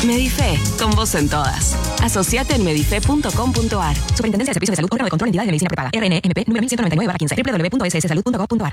Medife, con vos en todas. Asociate en medife.com.ar. Superintendencia de Servicios de Salud, órgano de control, entidades de medicina prepaga. RNMP número 1199/15. www.sssalud.gov.ar.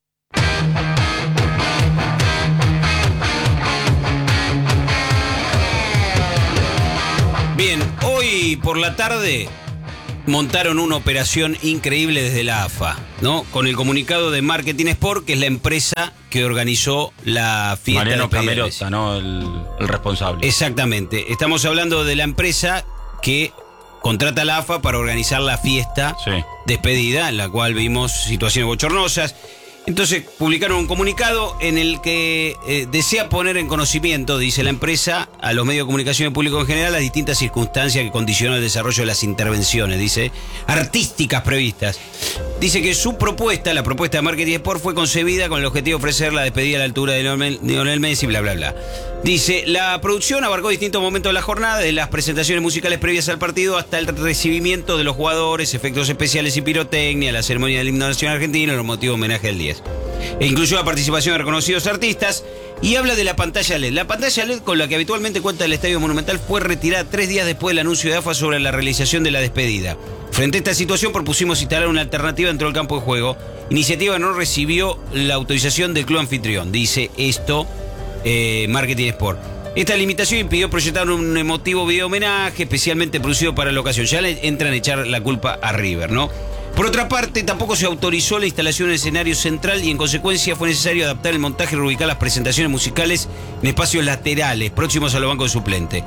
Bien, hoy por la tarde montaron una operación increíble desde la AFA, ¿no? Con el comunicado de Marketing Sport, que es la empresa que organizó la fiesta. Mariano de Camerota, ¿no? El responsable. Exactamente. Estamos hablando de la empresa que contrata a la AFA para organizar la fiesta despedida, en la cual vimos situaciones bochornosas. Entonces publicaron un comunicado en el que desea poner en conocimiento, dice la empresa, a los medios de comunicación y público en general las distintas circunstancias que condicionan el desarrollo de las intervenciones, dice, artísticas previstas. Dice que su propuesta, la propuesta de Marketing Sport, fue concebida con el objetivo de ofrecer la despedida a la altura de Lionel Messi, bla, bla, bla. Dice, la producción abarcó distintos momentos de la jornada, de las presentaciones musicales previas al partido hasta el recibimiento de los jugadores, efectos especiales y pirotecnia, la ceremonia del himno nacional argentino y el motivo de homenaje al 10. E incluyó la participación de reconocidos artistas y habla de la pantalla LED. La pantalla LED con la que habitualmente cuenta el Estadio Monumental fue retirada 3 días después del anuncio de AFA sobre la realización de la despedida. Frente a esta situación propusimos instalar una alternativa dentro del campo de juego. Iniciativa no recibió la autorización del club anfitrión, dice esto Marketing Sport. Esta limitación impidió proyectar un emotivo video homenaje especialmente producido para la ocasión. Ya le entran a echar la culpa a River, ¿no? Por otra parte, tampoco se autorizó la instalación del escenario central y en consecuencia fue necesario adaptar el montaje y reubicar las presentaciones musicales en espacios laterales, próximos a los bancos de suplente.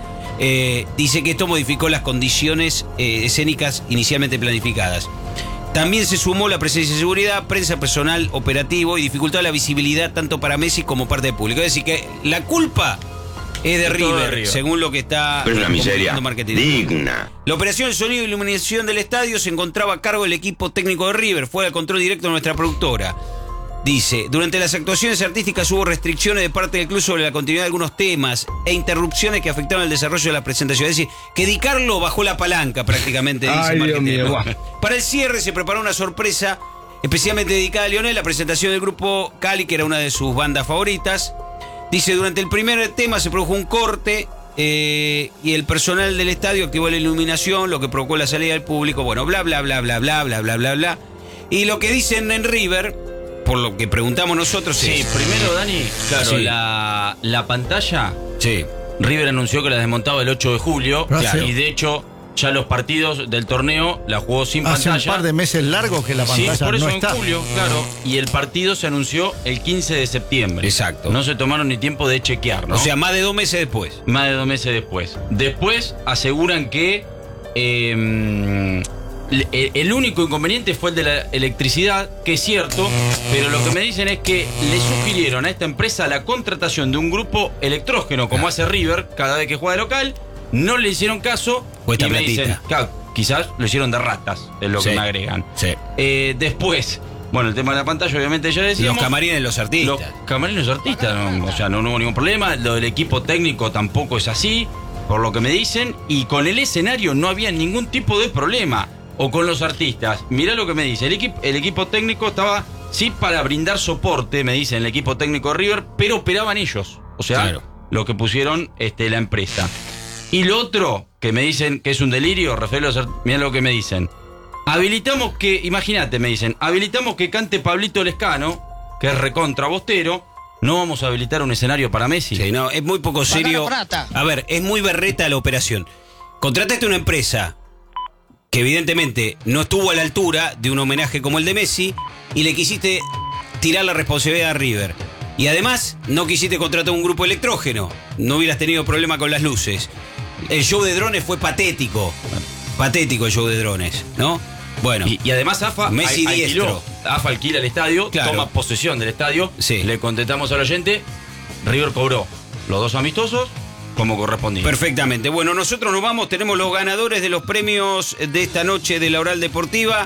Dice que esto modificó las condiciones escénicas inicialmente planificadas. También se sumó la presencia de seguridad, prensa, personal operativo y dificultó la visibilidad tanto para Messi como parte del público. Es decir, que la culpa es de River, según lo que está... Pero es una miseria Marketing. digna. La operación de sonido y iluminación del estadio se encontraba a cargo del equipo técnico de River, fue al control directo de nuestra productora. Dice, durante las actuaciones artísticas hubo restricciones de parte del club sobre la continuidad de algunos temas e interrupciones que afectaron el desarrollo de la presentación. Es decir, que Di Carlo bajó la palanca prácticamente, dice Marketing. Para el cierre se preparó una sorpresa especialmente dedicada a Lionel, la presentación del grupo Cali, que era una de sus bandas favoritas. Dice, durante el primer tema se produjo un corte y el personal del estadio activó la iluminación, lo que provocó la salida del público. Bueno, bla, bla, bla, bla, bla, bla, bla, bla, bla. Y lo que dicen en River, por lo que preguntamos nosotros es... Sí, primero, Dani, claro, sí. la pantalla... Sí. River anunció que la desmontaba el 8 de julio. Claro. Y de hecho, ya los partidos del torneo la jugó sin Hace pantalla. un par de meses largos que la pantalla sí, por eso no en está. julio, claro. Y el partido se anunció el 15 de septiembre. Exacto. No se tomaron ni tiempo de chequear, ¿no? O sea, más de 2 meses después. Más de 2 meses después. Después aseguran que el único inconveniente fue el de la electricidad, que es cierto, pero lo que me dicen es que le sugirieron a esta empresa la contratación de un grupo electrógeno, como hace River cada vez que juega de local. No le hicieron caso. Cuesta y me platita. dicen, claro, quizás lo hicieron de ratas, es lo que me agregan. Sí. Después, bueno, el tema de la pantalla, obviamente ya decíamos. Los camarines de los artistas. Los camarines de los artistas, no, o sea, no hubo ningún problema. Lo del equipo técnico tampoco es así, por lo que me dicen. Y con el escenario no había ningún tipo de problema. O con los artistas. Mirá lo que me dice. El equipo técnico estaba, sí, para brindar soporte, me dicen, el equipo técnico de River, pero operaban ellos. O sea, claro, lo que pusieron la empresa. Y lo otro que me dicen que es un delirio, Rafael, mirá lo que me dicen. Habilitamos que, imagínate, me dicen, habilitamos que cante Pablito Lescano, que es recontra bostero. No vamos a habilitar un escenario para Messi. Sí, no, es muy poco serio. A ver, es muy berreta la operación. Contrataste una empresa que evidentemente no estuvo a la altura de un homenaje como el de Messi y le quisiste tirar la responsabilidad a River. Y además no quisiste contratar un grupo electrógeno, no hubieras tenido problema con las luces. El show de drones fue patético. Patético el show de drones, ¿no? Bueno. Y además AFA Messi diestro. AFA alquila el estadio, claro, toma posesión del estadio. Sí. Le contestamos al oyente, River cobró los 2 amistosos como correspondía. Perfectamente. Bueno, nosotros nos vamos, tenemos los ganadores de los premios de esta noche de la Oral Deportiva.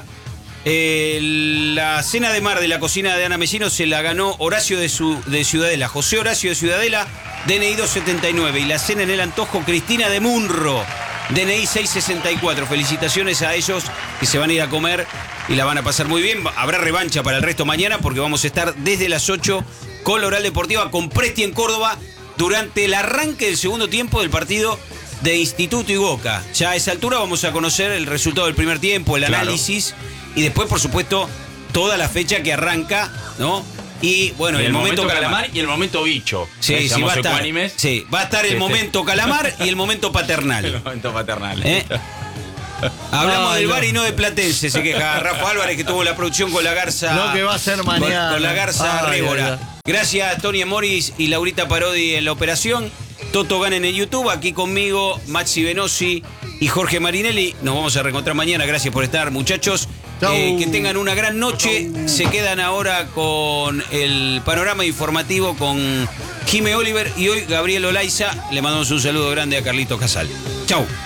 La cena de mar de la cocina de Ana Messino se la ganó Horacio de Ciudadela, José Horacio de Ciudadela, DNI 279. Y la cena en el antojo, Cristina de Munro, DNI 664. Felicitaciones a ellos que se van a ir a comer y la van a pasar muy bien. Habrá revancha para el resto mañana porque vamos a estar desde las 8 con la Oral Deportiva, con Presti en Córdoba. durante el arranque del segundo tiempo del partido de Instituto y Boca. Ya a esa altura vamos a conocer el resultado del primer tiempo, el análisis, y después, por supuesto, toda la fecha que arranca, ¿no? Y bueno, el momento calamar y el momento bicho. Sí, va a estar, va a estar el momento calamar y el momento paternal. El momento paternal. Hablamos del VAR y no de Platense, se queja Rafa Álvarez, que tuvo la producción con la Garza. Lo que va a ser mañana. Con la Garza Rébora. Gracias, Tony Moris y Laurita Parodi en la operación. Toto Gana en el YouTube, aquí conmigo, Maxi Venosi y Jorge Marinelli. Nos vamos a reencontrar mañana. Gracias por estar, muchachos. Que tengan una gran noche. Se quedan ahora con el panorama informativo con Jimé Oliver y hoy Gabriel Olaiza. Le mandamos un saludo grande a Carlitos Casal. Chau.